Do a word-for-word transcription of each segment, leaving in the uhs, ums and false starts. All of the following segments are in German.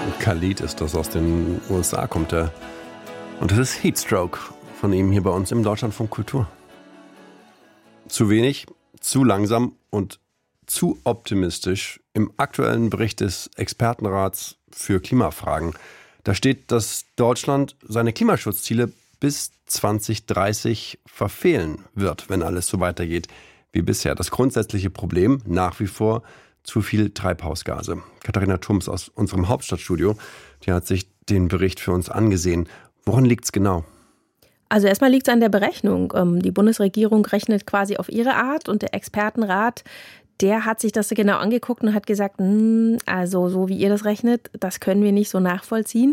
Khalid ist das, aus den U S A kommt er. Und das ist Heatstroke von ihm hier bei uns im Deutschlandfunk Kultur. Zu wenig, zu langsam und zu optimistisch im aktuellen Bericht des Expertenrats für Klimafragen. Da steht, dass Deutschland seine Klimaschutzziele bis zwanzig dreißig verfehlen wird, wenn alles so weitergeht wie bisher. Das grundsätzliche Problem nach wie vor zu viel Treibhausgase. Katharina Thums aus unserem Hauptstadtstudio, die hat sich den Bericht für uns angesehen. Woran liegt es genau? Also erstmal liegt es an der Berechnung. Die Bundesregierung rechnet quasi auf ihre Art und der Expertenrat, der hat sich das genau angeguckt und hat gesagt, also so wie ihr das rechnet, das können wir nicht so nachvollziehen.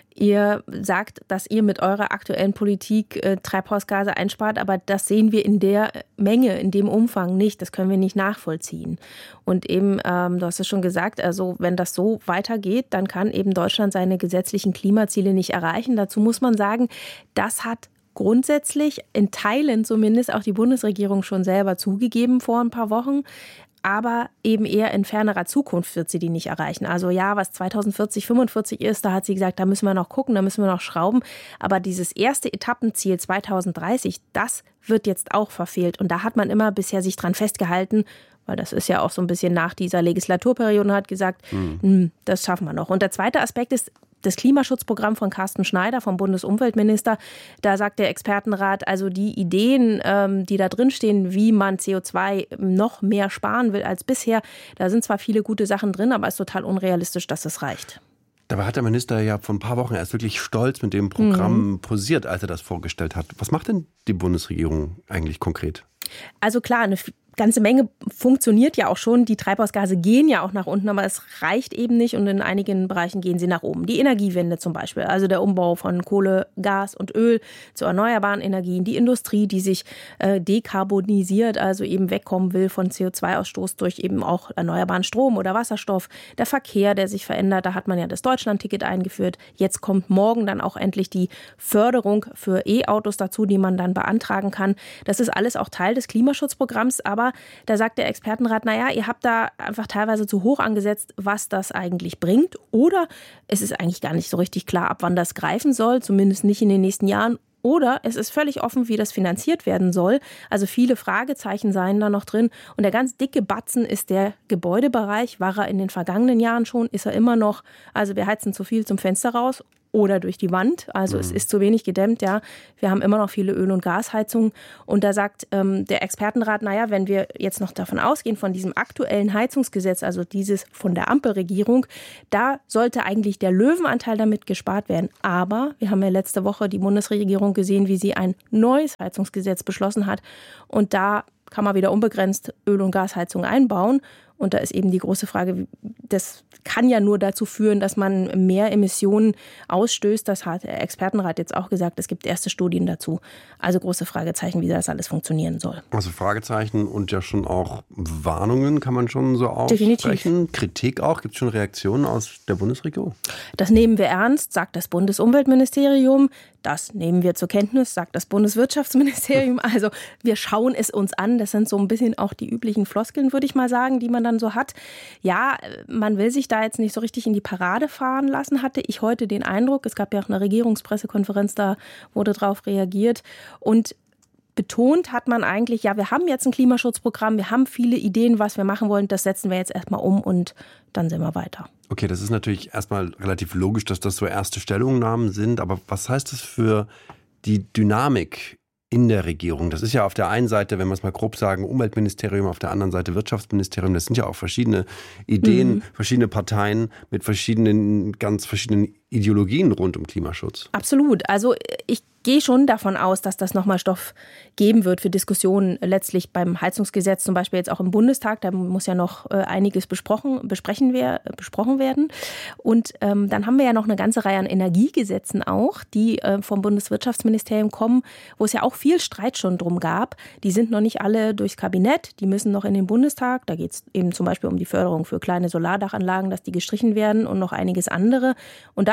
Ihr sagt, dass ihr mit eurer aktuellen Politik äh, Treibhausgase einspart, aber das sehen wir in der Menge, in dem Umfang nicht. Das können wir nicht nachvollziehen. Und eben, ähm, du hast es schon gesagt, also wenn das so weitergeht, dann kann eben Deutschland seine gesetzlichen Klimaziele nicht erreichen. Dazu muss man sagen, das hat grundsätzlich in Teilen zumindest auch die Bundesregierung schon selber zugegeben vor ein paar Wochen. Aber eben eher in fernerer Zukunft wird sie die nicht erreichen. Also ja, was zweitausendvierzig, fünfundvierzig ist, da hat sie gesagt, da müssen wir noch gucken, da müssen wir noch schrauben. Aber dieses erste Etappenziel zweitausenddreißig, das wird jetzt auch verfehlt. Und da hat man immer bisher sich dran festgehalten, weil das ist ja auch so ein bisschen nach dieser Legislaturperiode, und hat gesagt, mhm. das schaffen wir noch. Und der zweite Aspekt ist, das Klimaschutzprogramm von Carsten Schneider, vom Bundesumweltminister, da sagt der Expertenrat, also die Ideen, ähm, die da drin stehen, wie man C O zwei noch mehr sparen will als bisher, da sind zwar viele gute Sachen drin, aber es ist total unrealistisch, dass das reicht. Dabei hat der Minister ja vor ein paar Wochen erst wirklich stolz mit dem Programm mhm. posiert, als er das vorgestellt hat. Was macht denn die Bundesregierung eigentlich konkret? Also klar, eine ganze Menge funktioniert ja auch schon. Die Treibhausgase gehen ja auch nach unten, aber es reicht eben nicht und in einigen Bereichen gehen sie nach oben. Die Energiewende zum Beispiel, also der Umbau von Kohle, Gas und Öl zu erneuerbaren Energien. Die Industrie, die sich äh, dekarbonisiert, also eben wegkommen will von C O zwei Ausstoß durch eben auch erneuerbaren Strom oder Wasserstoff. Der Verkehr, der sich verändert, da hat man ja das Deutschlandticket eingeführt. Jetzt kommt morgen dann auch endlich die Förderung für E-Autos dazu, die man dann beantragen kann. Das ist alles auch Teil des Klimaschutzprogramms, aber Aber da sagt der Expertenrat, naja, ihr habt da einfach teilweise zu hoch angesetzt, was das eigentlich bringt. Oder es ist eigentlich gar nicht so richtig klar, ab wann das greifen soll, zumindest nicht in den nächsten Jahren. Oder es ist völlig offen, wie das finanziert werden soll. Also viele Fragezeichen seien da noch drin. Und der ganz dicke Batzen ist der Gebäudebereich. War er in den vergangenen Jahren schon, ist er immer noch. Also wir heizen zu viel zum Fenster raus oder durch die Wand. Also mhm. es ist zu wenig gedämmt, ja. Wir haben immer noch viele Öl- und Gasheizungen. Und da sagt ähm, der Expertenrat, naja, wenn wir jetzt noch davon ausgehen, von diesem aktuellen Heizungsgesetz, also dieses von der Ampelregierung, da sollte eigentlich der Löwenanteil damit gespart werden. Aber wir haben ja letzte Woche die Bundesregierung gesehen, wie sie ein neues Heizungsgesetz beschlossen hat. Und da kann man wieder unbegrenzt Öl- und Gasheizung einbauen. Und da ist eben die große Frage, das kann ja nur dazu führen, dass man mehr Emissionen ausstößt. Das hat der Expertenrat jetzt auch gesagt. Es gibt erste Studien dazu. Also große Fragezeichen, wie das alles funktionieren soll. Also Fragezeichen und ja schon auch Warnungen kann man schon so aussprechen. Definitiv. Kritik auch. Gibt es schon Reaktionen aus der Bundesregierung? Das nehmen wir ernst, sagt das Bundesumweltministerium. Das nehmen wir zur Kenntnis, sagt das Bundeswirtschaftsministerium. Also wir schauen es uns an. Das sind so ein bisschen auch die üblichen Floskeln, würde ich mal sagen, die man dann so hat. Ja, man will sich da jetzt nicht so richtig in die Parade fahren lassen, hatte ich heute den Eindruck. Es gab ja auch eine Regierungspressekonferenz, da wurde drauf reagiert. Und betont hat man eigentlich, ja, wir haben jetzt ein Klimaschutzprogramm, wir haben viele Ideen, was wir machen wollen, das setzen wir jetzt erstmal um und dann sind wir weiter. Okay, das ist natürlich erstmal relativ logisch, dass das so erste Stellungnahmen sind, aber was heißt das für die Dynamik in der Regierung? Das ist ja auf der einen Seite, wenn wir es mal grob sagen, Umweltministerium, auf der anderen Seite Wirtschaftsministerium. Das sind ja auch verschiedene Ideen, mhm. verschiedene Parteien mit verschiedenen, ganz verschiedenen Ideologien rund um Klimaschutz. Absolut. Also ich gehe schon davon aus, dass das nochmal Stoff geben wird für Diskussionen letztlich beim Heizungsgesetz, zum Beispiel jetzt auch im Bundestag. Da muss ja noch äh, einiges besprochen, besprechen wir, besprochen werden. Und ähm, dann haben wir ja noch eine ganze Reihe an Energiegesetzen auch, die äh, vom Bundeswirtschaftsministerium kommen, wo es ja auch viel Streit schon drum gab. Die sind noch nicht alle durchs Kabinett, die müssen noch in den Bundestag. Da geht es eben zum Beispiel um die Förderung für kleine Solardachanlagen, dass die gestrichen werden und noch einiges andere. Und da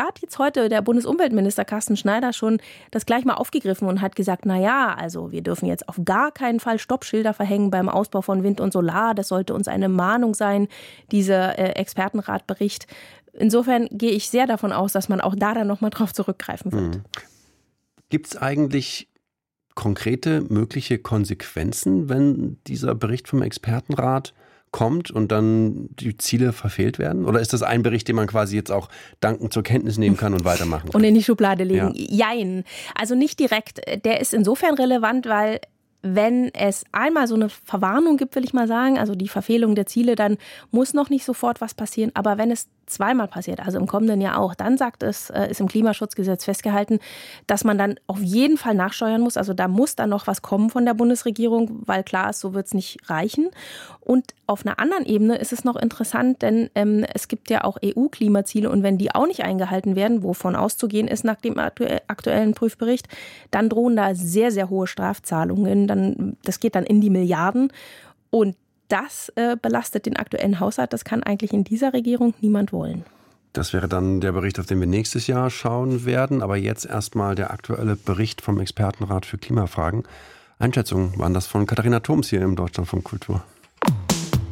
hat jetzt heute der Bundesumweltminister Carsten Schneider schon das gleich mal aufgegriffen und hat gesagt, na ja, also wir dürfen jetzt auf gar keinen Fall Stoppschilder verhängen beim Ausbau von Wind und Solar. Das sollte uns eine Mahnung sein, dieser äh, Expertenratbericht. Insofern gehe ich sehr davon aus, dass man auch da dann nochmal drauf zurückgreifen wird. Mhm. Gibt es eigentlich konkrete mögliche Konsequenzen, wenn dieser Bericht vom Expertenrat kommt und dann die Ziele verfehlt werden? Oder ist das ein Bericht, den man quasi jetzt auch dankend zur Kenntnis nehmen kann und weitermachen kann? Und in die Schublade legen? Ja. Jein. Also nicht direkt. Der ist insofern relevant, weil wenn es einmal so eine Verwarnung gibt, will ich mal sagen, also die Verfehlung der Ziele, dann muss noch nicht sofort was passieren. Aber wenn es zweimal passiert, also im kommenden Jahr auch, dann sagt es, ist im Klimaschutzgesetz festgehalten, dass man dann auf jeden Fall nachsteuern muss. Also da muss dann noch was kommen von der Bundesregierung, weil klar ist, so wird es nicht reichen. Und auf einer anderen Ebene ist es noch interessant, denn ähm, es gibt ja auch E U-Klimaziele und wenn die auch nicht eingehalten werden, wovon auszugehen ist nach dem aktuellen Prüfbericht, dann drohen da sehr, sehr hohe Strafzahlungen. Dann, das geht dann in die Milliarden und das äh, belastet den aktuellen Haushalt. Das kann eigentlich in dieser Regierung niemand wollen. Das wäre dann der Bericht, auf den wir nächstes Jahr schauen werden. Aber jetzt erstmal der aktuelle Bericht vom Expertenrat für Klimafragen. Einschätzungen waren das von Katharina Thoms hier im Deutschlandfunk Kultur.